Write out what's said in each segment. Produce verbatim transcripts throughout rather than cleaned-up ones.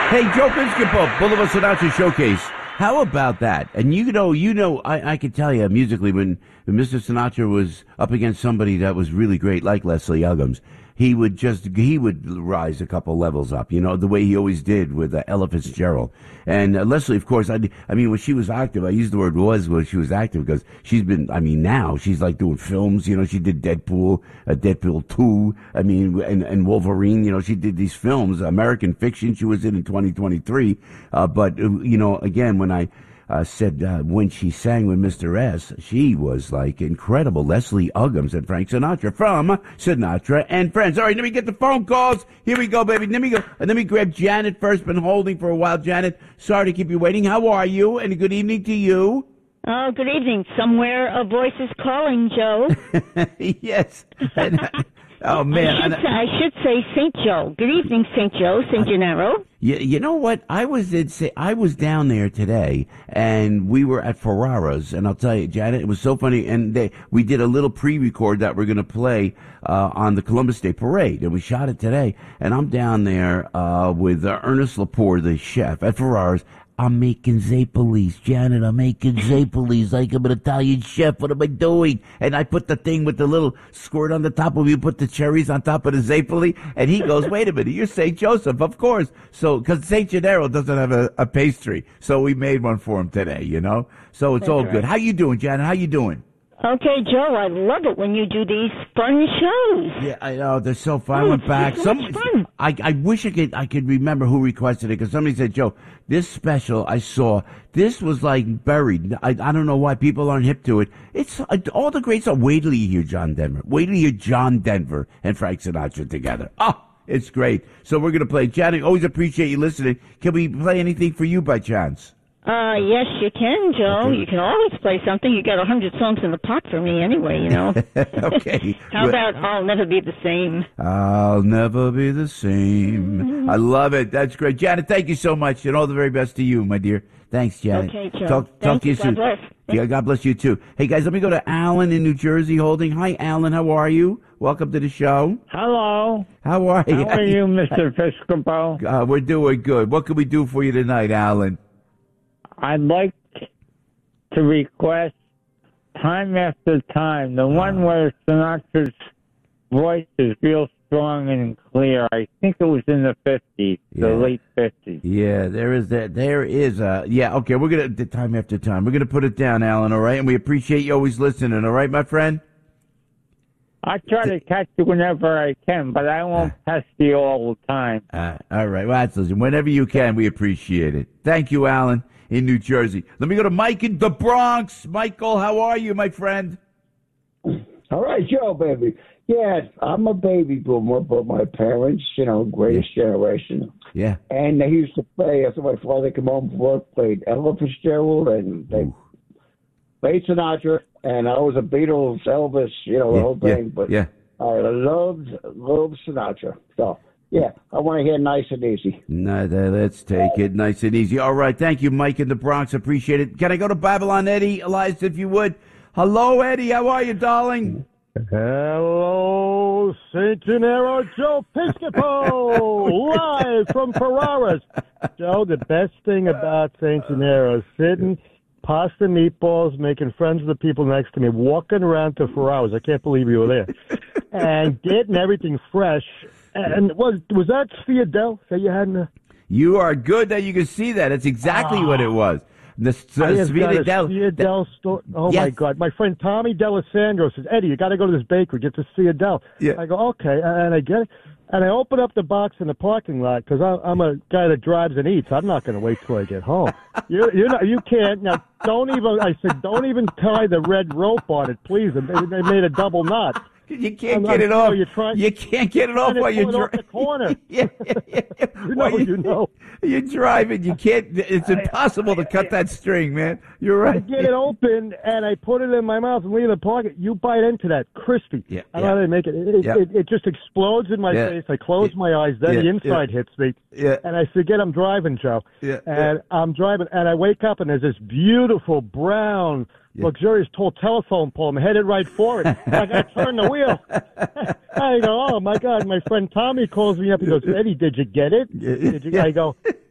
Hey, Joe Piscopo, Boulevard Sinatra Showcase. How about that? And you know, you know, I, I could tell you musically when, when Mister Sinatra was up against somebody that was really great, like Leslie Uggams, he would just, he would rise a couple levels up, you know, the way he always did with uh, Ella Fitzgerald. And uh, Leslie, of course, I, I mean, when she was active, I used the word was when she was active because she's been, I mean, now she's like doing films, you know, she did Deadpool, uh, Deadpool two, I mean, and, and Wolverine, you know, she did these films, American Fiction, she was in in twenty twenty-three. Uh, but, uh, you know, again, when I, Uh, said uh, when she sang with Mister S, she was like incredible. Leslie Uggams and Frank Sinatra from Sinatra and Friends. All right, let me get the phone calls. Here we go, baby. Let me go. Let me grab Janet first. Been holding for a while. Janet, sorry to keep you waiting. How are you? And good evening to you. Oh, good evening. Somewhere a voice is calling, Joe. Yes. And, oh, man. I should, say, I should say Saint Joe. Good evening, Saint Joe, Saint Gennaro. You, you know what? I was in, I was down there today, and we were at Ferrara's, and I'll tell you, Janet, it was so funny. And they, we did a little pre-record that we're going to play uh, on the Columbus Day Parade, and we shot it today. And I'm down there uh, with uh, Ernest Lepore, the chef at Ferrara's. I'm making Zapoli's, Janet. I'm making Zapoli's like I'm an Italian chef. What am I doing? And I put the thing with the little squirt on the top of you, put the cherries on top of the Zapoli. And he goes, wait a minute, you're Saint Joseph, of course. So, because Saint Gennaro doesn't have a, a pastry. So we made one for him today, you know? So it's That's all right. good. How you doing, Janet? How you doing? Okay, Joe, I love it when you do these fun shows. Yeah, I know they're so fun. I Oh, went it's back. so Some, much fun. I, I wish I could, I could remember who requested it because somebody said, Joe, this special I saw, this was like buried. I, I don't know why people aren't hip to it. It's uh, all the greats are. Wait till you hear John Denver. Wait till you hear John Denver and Frank Sinatra together. Oh, it's great. So we're gonna play. Janet, always appreciate you listening. Can we play anything for you by chance? Uh, yes, you can, Joe. Okay. You can always play something. You got a hundred songs in the pot for me anyway, you know. Okay. How about I'll Never Be the Same? I'll never be the same. I love it. That's great. Janet, thank you so much, and all the very best to you, my dear. Thanks, Janet. Okay, Joe. Talk, Thank talk to you you. God soon. bless. Yeah, God bless you, too. Hey, guys, let me go to Alan in New Jersey holding. Hi, Alan. How are you? Welcome to the show. Hello. How are you? How are you, Mister Piscopo? Uh, we're doing good. What can we do for you tonight, Alan? I'd like to request Time After Time, the one where Sinatra's voice is real strong and clear. I think it was in the fifties, Yeah. the late fifties. Yeah, there is that. There is a. Yeah, okay. We're gonna the time after time. We're gonna put it down, Alan. All right, and we appreciate you always listening. All right, my friend. I try to catch you whenever I can, but I won't pest you all the time. Uh, all right. Well, that's listen. Whenever you can, we appreciate it. Thank you, Alan, in New Jersey. Let me go to Mike in the Bronx. Michael, how are you, my friend? All right, Joe, baby. Yeah, I'm a baby boomer, but my parents, you know, greatest generation. Yeah. And they used to play, after my father came home from work, played Ella Fitzgerald, and they Ooh. played Sinatra, and I was a Beatles, Elvis, you know, the Yeah, whole yeah, thing. But yeah. I loved, loved Sinatra. So, yeah, I want to hear Nice and Easy. No, th- let's take it nice and easy. All right. Thank you, Mike in the Bronx. Appreciate it. Can I go to Babylon, Eddie? Elias, if you would. Hello, Eddie. How are you, darling? Hello, Saint Gennaro, Joe Piscopo, live from Ferrara's. Joe, the best thing about Saint Gennaro is sitting, pasta meatballs, making friends with the people next to me, walking around to Ferrara's. I can't believe you were there. And getting everything fresh. And was was that Theodel that you had in the... You are good that you can see that. That's exactly what it was. The uh, I have got a Del- Theodel store. Oh, Yes. my God. My friend Tommy D'Alessandro says, Eddie, you got to go to this bakery, get the Theodel. Yeah. I go, okay. And I get it. And I open up the box in the parking lot because I'm a guy that drives and eats. I'm not going to wait till I get home. You you know you can't now. Don't even. I said don't even tie the red rope on it, please. And they, they made a double knot. You can't I'm get not it sure off. you're trying- you can't get it off trying to while you're pull it off driving. the corner. yeah, yeah, yeah, yeah. You While know, you know. You're driving. You can't. It's impossible to cut that string, man. You're I right. get it open and I put it in my mouth and leave it in the pocket. You bite into that, crispy. Yeah, I don't yeah. know how to make it. It, Yeah. it, it just explodes in my Yeah. face. I close my eyes. Then Yeah, the inside yeah. hits me. Yeah. And I forget I'm driving, Joe. Yeah, And I'm driving, and I wake up, and there's this beautiful brown, luxurious tall telephone pole. I'm headed right for it. I got to turn the wheel. I go, oh, my God. My friend Tommy calls me up. He goes, Eddie, did you get it? Did you? I go,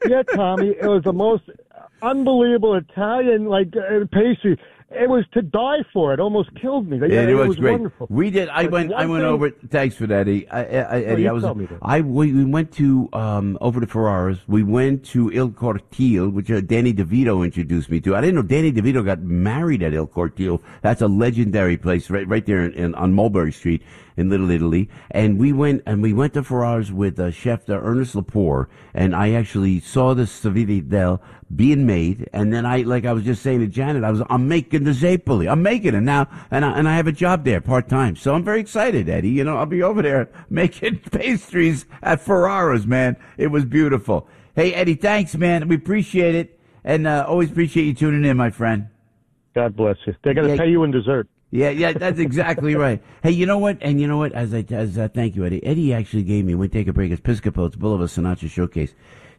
Yeah, Tommy, it was the most unbelievable Italian like uh, pastry. It was to die for. It almost killed me. Yeah, it, it was, was great. wonderful. We did. I But went. I one went thing- over. Thanks for that, Eddie. I, I, Eddie, you I was. told me that. I we, we went to um over to Ferraris. We went to Il Cortile, which uh, Danny DeVito introduced me to. I didn't know Danny DeVito got married at Il Cortile. That's a legendary place right right there in, in, on Mulberry Street in Little Italy. And we went and we went to Ferraris with uh, Chef uh, Ernest Lepore, and I actually saw the Savini del being made, and then I, like I was just saying to Janet, I was, I'm making the Zapoli. I'm making it now, and I, and I have a job there part time. So I'm very excited, Eddie. You know, I'll be over there making pastries at Ferraris, man. It was beautiful. Hey, Eddie, thanks, man. We appreciate it, and uh, always appreciate you tuning in, my friend. God bless you. They're going to Yeah. pay you in dessert. Yeah, yeah, that's exactly right. Hey, you know what? And you know what? As I, as uh, thank you, Eddie. Eddie actually gave me. We take a break. It's Piscopo. It's Boulevard Sinatra Showcase.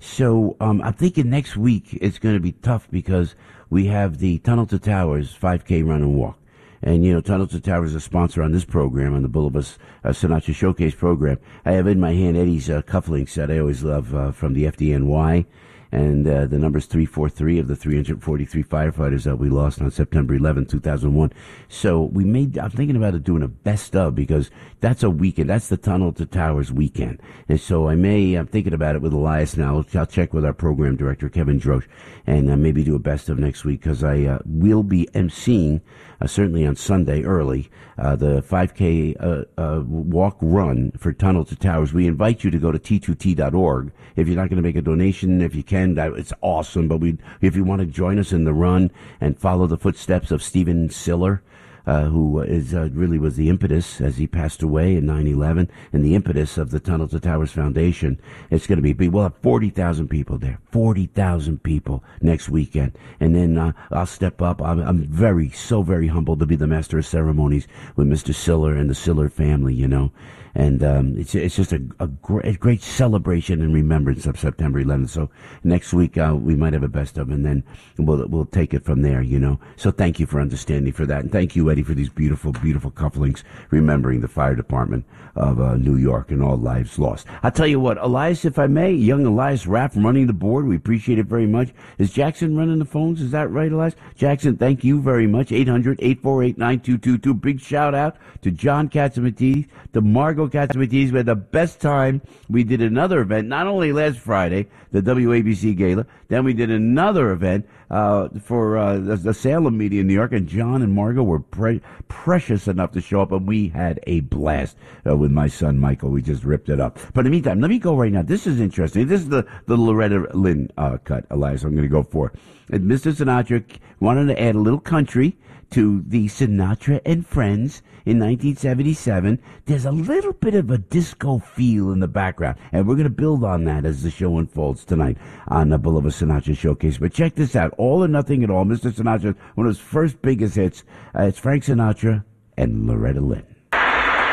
So um, I'm thinking next week it's going to be tough because we have the Tunnel to Towers five K run and walk. And, you know, Tunnel to Towers is a sponsor on this program, on the Boulevard uh, Sinatra Showcase program. I have in my hand Eddie's uh, cufflink set I always love uh, from the F D N Y. And uh, the number's three forty-three of the three hundred forty-three firefighters that we lost on September eleventh, two thousand one. So we made, I'm thinking about it doing a best of because that's a weekend. That's the Tunnel to Towers weekend. And so I may, I'm thinking about it with Elias now. I'll check with our program director, Kevin Drosch, and uh, maybe do a best of next week because I uh, will be emceeing, uh, certainly on Sunday early, uh, the five K uh, uh, walk run for Tunnel to Towers. We invite you to go to T two T dot org. If you're not going to make a donation, if you can, that, it's awesome. But we, if you want to join us in the run and follow the footsteps of Stephen Siller, uh, who is uh, really was the impetus as he passed away in nine eleven, and the impetus of the Tunnel to Towers Foundation, it's going to be, we'll have forty thousand people there, forty thousand people next weekend. And then uh, I'll step up. I'm, I'm very, so very humbled to be the master of ceremonies with Mister Siller and the Siller family, you know. And um, it's it's just a, a, great, a great celebration and remembrance of September eleventh. So next week uh, we might have a best of, and then we'll we'll take it from there. You know. So thank you for understanding for that, and thank you, Eddie, for these beautiful, beautiful cufflinks, remembering the fire department of uh, New York and all lives lost. I'll tell you what, Elias, if I may, young Elias Raff running the board. We appreciate it very much. Is Jackson running the phones? Is that right, Elias? Jackson, thank you very much. eight hundred, eight four eight, nine two two two. Big shout out to John Katzimatidis, to Margot Katzimatidis. We had the best time. We did another event, not only last Friday, the W A B C Gala, then we did another event uh, for uh, the, the Salem media in New York, and John and Margot were pre- precious enough to show up, and we had a blast uh, with my son Michael. We just ripped it up. But in the meantime, let me go right now. This is interesting. This is the, the Loretta Lynn uh, cut, Elias, I'm going to go for. And Mister Sinatra wanted to add a little country to the Sinatra and Friends in nineteen seventy-seven. There's a little bit of a disco feel in the background, and we're going to build on that as the show unfolds tonight on the Boulevard Sinatra Showcase. But check this out, All or Nothing at All, Mister Sinatra, one of his first biggest hits. Uh, it's Frank Sinatra and Loretta Lynn.